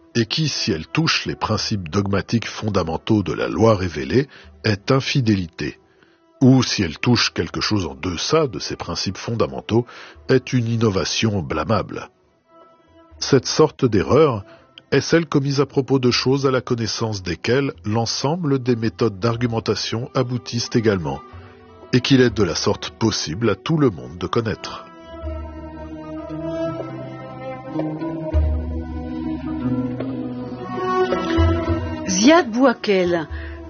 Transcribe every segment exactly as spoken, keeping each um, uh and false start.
et qui, si elle touche les principes dogmatiques fondamentaux de la loi révélée, est infidélité, ou si elle touche quelque chose en deçà de ces principes fondamentaux, est une innovation blâmable. Cette sorte d'erreur est celle commise à propos de choses à la connaissance desquelles l'ensemble des méthodes d'argumentation aboutissent également, et qu'il est de la sorte possible à tout le monde de connaître. Ziad Bouakel,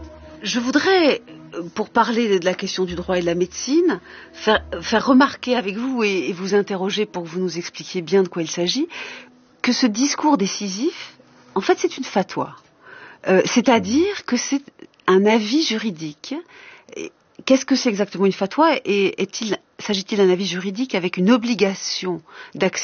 je voudrais, pour parler de la question du droit et de la médecine, faire, faire remarquer avec vous et, et vous interroger pour que vous nous expliquiez bien de quoi il s'agit, que ce discours décisif, en fait, c'est une fatwa. Euh, c'est-à-dire que c'est un avis juridique. Et qu'est-ce que c'est exactement une fatwa et est-il, s'agit-il d'un avis juridique avec une obligation d'acceptation ?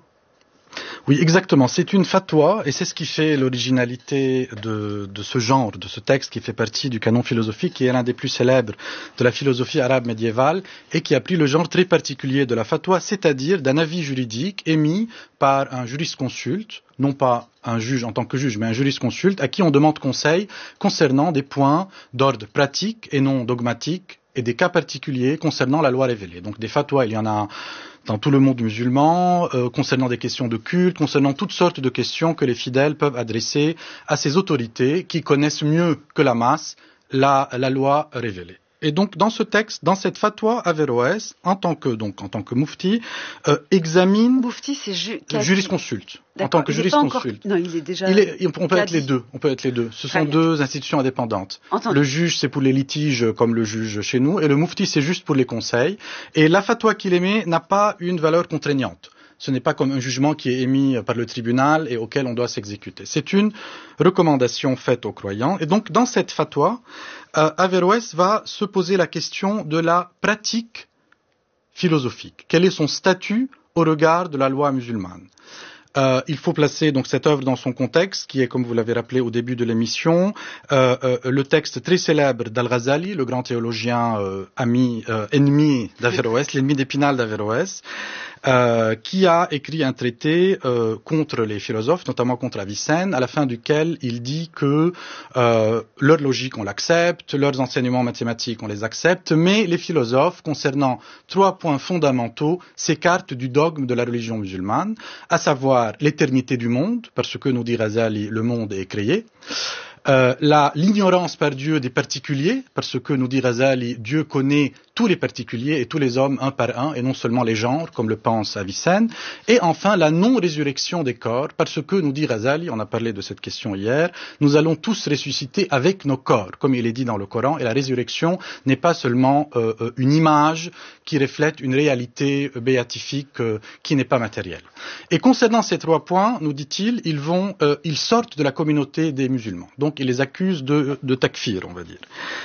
Oui, exactement. C'est une fatwa et c'est ce qui fait l'originalité de, de ce genre, de ce texte qui fait partie du canon philosophique, qui est l'un des plus célèbres de la philosophie arabe médiévale et qui a pris le genre très particulier de la fatwa, c'est-à-dire d'un avis juridique émis par un jurisconsulte, non pas un juge en tant que juge, mais un jurisconsulte à qui on demande conseil concernant des points d'ordre pratique et non dogmatique et des cas particuliers concernant la loi révélée. Donc des fatwas, il y en a dans tout le monde musulman, euh, concernant des questions de culte, concernant toutes sortes de questions que les fidèles peuvent adresser à ces autorités qui connaissent mieux que la masse la, la loi révélée. Et donc, dans ce texte, dans cette fatwa, Averroès, en tant que, donc, en tant que mufti, euh, examine... Mufti, c'est ju- jurisconsulte. En tant que jurisconsulte. Encore... Non, il est déjà... Il est, on peut être les deux. On peut être les deux. Ce sont deux institutions indépendantes. Entendu. Le juge, c'est pour les litiges, comme le juge chez nous, et le mufti, c'est juste pour les conseils. Et la fatwa qu'il émet n'a pas une valeur contraignante. Ce n'est pas comme un jugement qui est émis par le tribunal et auquel on doit s'exécuter. C'est une recommandation faite aux croyants. Et donc, dans cette fatwa, euh, Averroès va se poser la question de la pratique philosophique. Quel est son statut au regard de la loi musulmane ? Euh, il faut placer donc cette œuvre dans son contexte, qui est, comme vous l'avez rappelé au début de l'émission, euh, euh, le texte très célèbre d'Al-Ghazali, le grand théologien euh, ami, euh, ennemi d'Averroès, l'ennemi d'Épinal d'Averroès, euh, qui a écrit un traité euh, contre les philosophes, notamment contre Avicenne, à la fin duquel il dit que euh, leur logique on l'accepte, leurs enseignements mathématiques on les accepte, mais les philosophes, concernant trois points fondamentaux, s'écartent du dogme de la religion musulmane, à savoir l'éternité du monde, parce que nous dit Ghazali, le monde est créé, euh, la, l'ignorance par Dieu des particuliers, parce que nous dit Ghazali, Dieu connaît tous les particuliers et tous les hommes un par un, et non seulement les genres, comme le pense Avicenne, et enfin la non-résurrection des corps, parce que nous dit Ghazali, on a parlé de cette question hier, nous allons tous ressusciter avec nos corps, comme il est dit dans le Coran, et la résurrection n'est pas seulement euh, une image qui reflète une réalité béatifique euh, qui n'est pas matérielle. Et concernant ces trois points, nous dit-il, ils vont, euh, ils sortent de la communauté des musulmans. Donc, il les accuse de, de takfir, on va dire.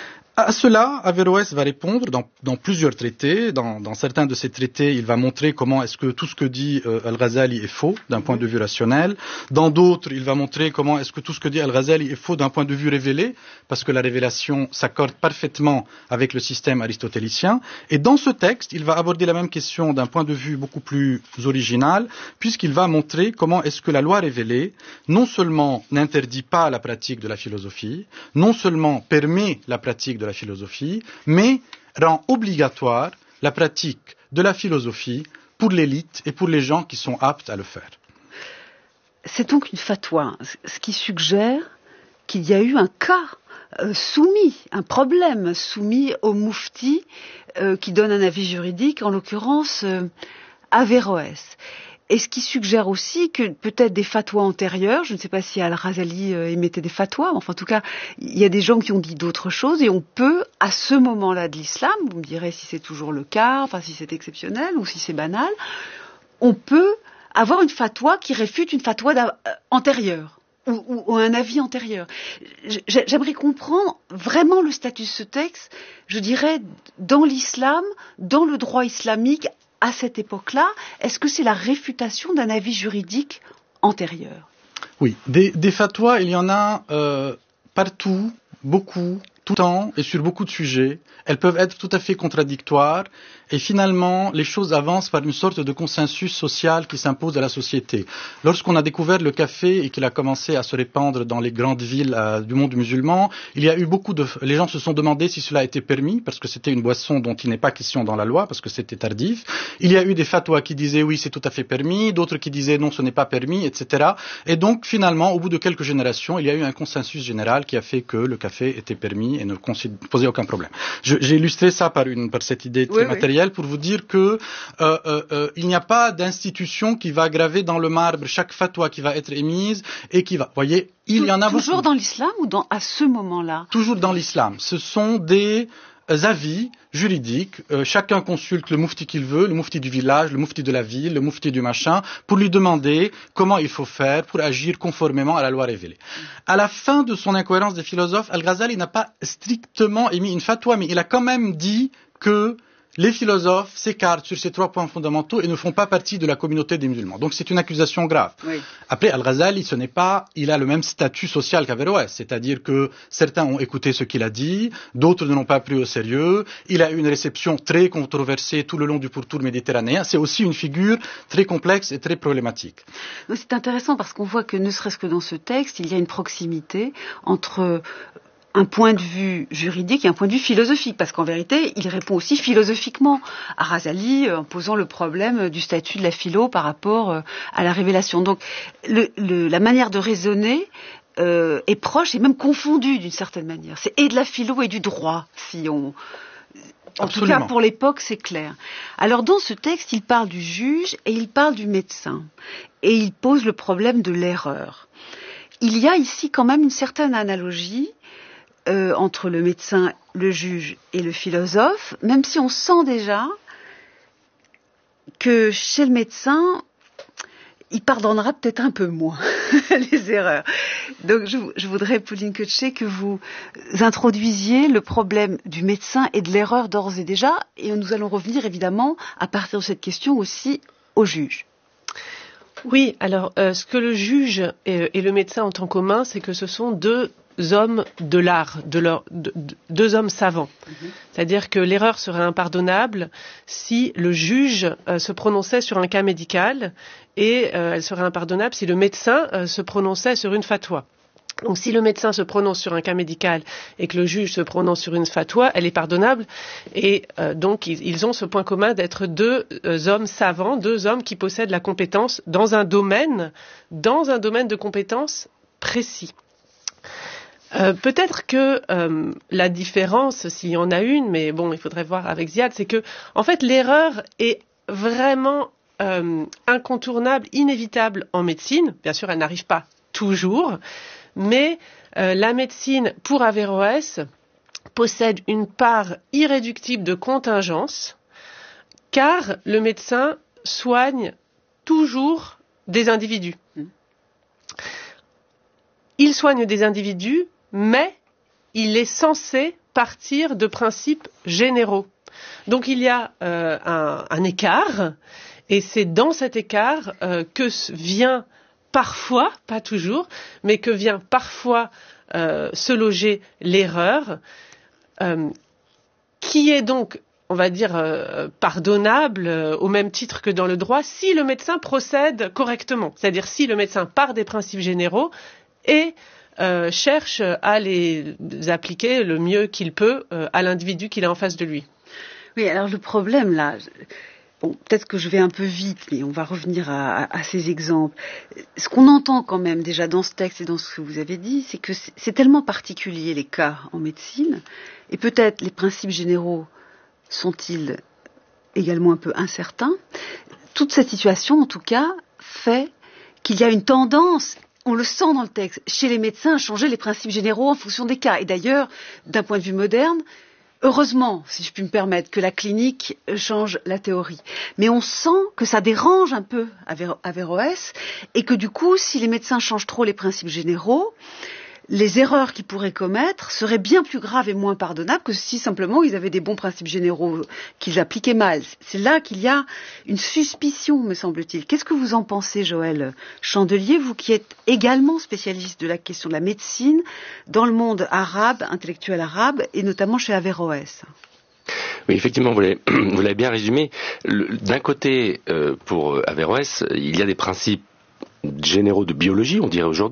À cela, Averroès va répondre dans, dans plusieurs traités. Dans, dans certains de ces traités, il va montrer comment est-ce que tout ce que dit euh, Al-Ghazali est faux d'un point de vue rationnel. Dans d'autres, il va montrer comment est-ce que tout ce que dit Al-Ghazali est faux d'un point de vue révélé, parce que la révélation s'accorde parfaitement avec le système aristotélicien. Et dans ce texte, il va aborder la même question d'un point de vue beaucoup plus original, puisqu'il va montrer comment est-ce que la loi révélée non seulement n'interdit pas la pratique de la philosophie, non seulement permet la pratique de de la philosophie, mais rend obligatoire la pratique de la philosophie pour l'élite et pour les gens qui sont aptes à le faire. C'est donc une fatwa, ce qui suggère qu'il y a eu un cas euh, soumis, un problème soumis au mufti euh, qui donne un avis juridique, en l'occurrence euh, Averroès. Et ce qui suggère aussi que peut-être des fatwas antérieures, je ne sais pas si Al-Ghazali euh, émettait des fatwas, mais enfin en tout cas, il y a des gens qui ont dit d'autres choses et on peut, à ce moment-là de l'islam, vous me direz si c'est toujours le cas, enfin si c'est exceptionnel ou si c'est banal, on peut avoir une fatwa qui réfute une fatwa euh, antérieure ou, ou, ou un avis antérieur. J'aimerais comprendre vraiment le statut de ce texte, je dirais, dans l'islam, dans le droit islamique, à cette époque-là, est-ce que c'est la réfutation d'un avis juridique antérieur ? Oui, des, des fatwas, il y en a euh, partout, beaucoup, tout le temps et sur beaucoup de sujets. Elles peuvent être tout à fait contradictoires et finalement, les choses avancent par une sorte de consensus social qui s'impose à la société. Lorsqu'on a découvert le café et qu'il a commencé à se répandre dans les grandes villes euh, du monde musulman, il y a eu beaucoup de... Les gens se sont demandé si cela était permis parce que c'était une boisson dont il n'est pas question dans la loi parce que c'était tardif. Il y a eu des fatwas qui disaient oui, c'est tout à fait permis, d'autres qui disaient non, ce n'est pas permis, et cetera. Et donc, finalement, au bout de quelques générations, il y a eu un consensus général qui a fait que le café était permis et ne posait aucun problème. Je, j'ai illustré ça par, une, par cette idée très oui, matérielle oui. pour vous dire que euh, euh, il n'y a pas d'institution qui va graver dans le marbre chaque fatwa qui va être émise et qui va... Vous voyez, il Tout, y en a Toujours beaucoup. dans l'islam ou dans, à ce moment-là? Toujours dans l'islam. Ce sont des avis juridiques. Euh, chacun consulte le moufti qu'il veut, le moufti du village, le moufti de la ville, le moufti du machin, pour lui demander comment il faut faire pour agir conformément à la loi révélée. À la fin de son incohérence des philosophes, Al-Ghazali n'a pas strictement émis une fatwa, mais il a quand même dit que les philosophes s'écartent sur ces trois points fondamentaux et ne font pas partie de la communauté des musulmans. Donc c'est une accusation grave. Oui. Après, Al-Ghazali, ce n'est pas, il a le même statut social qu'Averroès, c'est-à-dire que certains ont écouté ce qu'il a dit, d'autres ne l'ont pas pris au sérieux. Il a eu une réception très controversée tout le long du pourtour méditerranéen. C'est aussi une figure très complexe et très problématique. C'est intéressant parce qu'on voit que ne serait-ce que dans ce texte, il y a une proximité entre un point de vue juridique et un point de vue philosophique, parce qu'en vérité, il répond aussi philosophiquement à Razali en posant le problème du statut de la philo par rapport à la révélation. Donc, le, le, la manière de raisonner euh, est proche et même confondue d'une certaine manière. C'est et de la philo et du droit, si on... En Absolument. Tout cas, pour l'époque, c'est clair. Alors, dans ce texte, il parle du juge et il parle du médecin. Et il pose le problème de l'erreur. Il y a ici quand même une certaine analogie Euh, entre le médecin, le juge et le philosophe, même si on sent déjà que chez le médecin, il pardonnera peut-être un peu moins les erreurs. Donc je, je voudrais, Pauline Koetche, que vous introduisiez le problème du médecin et de l'erreur d'ores et déjà, et nous allons revenir évidemment à partir de cette question aussi au juge. Oui, alors euh, ce que le juge et, et le médecin ont en commun, c'est que ce sont deux hommes de l'art, de leur, de, de, deux hommes savants. Mm-hmm. C'est-à-dire que l'erreur serait impardonnable si le juge euh, se prononçait sur un cas médical et euh, elle serait impardonnable si le médecin euh, se prononçait sur une fatwa. Donc si le médecin se prononce sur un cas médical et que le juge se prononce sur une fatwa, elle est pardonnable. Et euh, donc ils, ils ont ce point commun d'être deux euh, hommes savants, deux hommes qui possèdent la compétence dans un domaine, dans un domaine de compétence précis. Euh, peut-être que euh, la différence, s'il y en a une, mais bon, il faudrait voir avec Ziad, c'est que, en fait, l'erreur est vraiment euh, incontournable, inévitable en médecine. Bien sûr, elle n'arrive pas toujours, mais euh, la médecine, pour Averroès, possède une part irréductible de contingence, car le médecin soigne toujours des individus. Il soigne des individus, mais il est censé partir de principes généraux. Donc il y a euh, un, un écart, et c'est dans cet écart euh, que vient parfois, pas toujours, mais que vient parfois euh, se loger l'erreur, euh, qui est donc, on va dire, euh, pardonnable euh, au même titre que dans le droit, si le médecin procède correctement. C'est-à-dire si le médecin part des principes généraux et euh, cherche à les appliquer le mieux qu'il peut euh, à l'individu qu'il a en face de lui. Oui, alors le problème là, bon, peut-être que je vais un peu vite, mais on va revenir à, à, à ces exemples. Ce qu'on entend quand même déjà dans ce texte et dans ce que vous avez dit, c'est que c'est, c'est tellement particulier les cas en médecine, et peut-être les principes généraux sont-ils également un peu incertains. Toute cette situation, en tout cas, fait qu'il y a une tendance, on le sent dans le texte, chez les médecins à changer les principes généraux en fonction des cas. Et d'ailleurs, d'un point de vue moderne, heureusement, si je puis me permettre, que la clinique change la théorie. Mais on sent que ça dérange un peu Averroès et que du coup, si les médecins changent trop les principes généraux, les erreurs qu'ils pourraient commettre seraient bien plus graves et moins pardonnables que si simplement ils avaient des bons principes généraux qu'ils appliquaient mal. C'est là qu'il y a une suspicion, me semble-t-il. Qu'est-ce que vous en pensez, Joël Chandelier, vous qui êtes également spécialiste de la question de la médecine dans le monde arabe, intellectuel arabe, et notamment chez Averroès? Oui, effectivement, vous l'avez, vous l'avez bien résumé. Le, d'un côté, euh, pour Averroès, il y a des principes généraux de biologie, on dirait aujourd'hui,